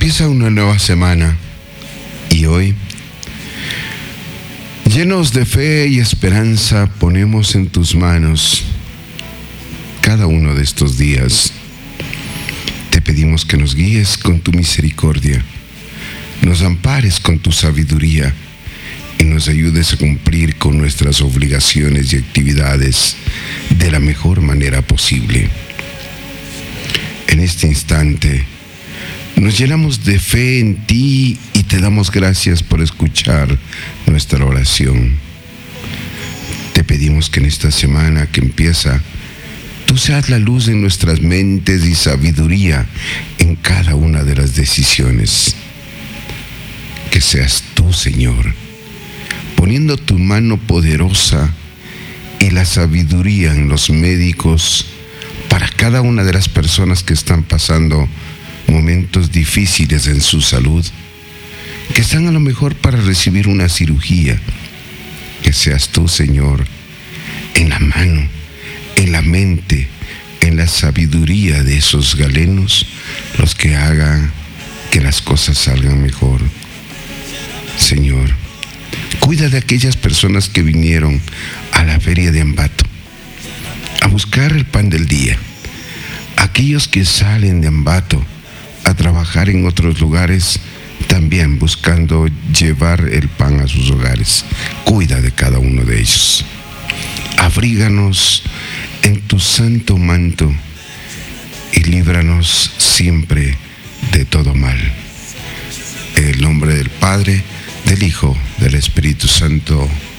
Empieza una nueva semana y hoy, llenos de fe y esperanza, ponemos en tus manos cada uno de estos días. Te pedimos que nos guíes con tu misericordia, nos ampares con tu sabiduría y nos ayudes a cumplir con nuestras obligaciones y actividades de la mejor manera posible. En este instante, nos llenamos de fe en ti y te damos gracias por escuchar nuestra oración. Te pedimos que en esta semana que empieza, tú seas la luz en nuestras mentes y sabiduría en cada una de las decisiones. Que seas tú, Señor, poniendo tu mano poderosa y la sabiduría en los médicos para cada una de las personas que están pasando momentos difíciles en su salud, que están a lo mejor para recibir una cirugía. Que seas tú, Señor, en la mano, en la mente, en la sabiduría de esos galenos, los que hagan que las cosas salgan mejor. Señor, cuida de aquellas personas que vinieron a la feria de Ambato a buscar el pan del día, aquellos que salen de Ambato a trabajar en otros lugares, también buscando llevar el pan a sus hogares. Cuida de cada uno de ellos. Abríganos en tu santo manto y líbranos siempre de todo mal. En el nombre del Padre, del Hijo, del Espíritu Santo.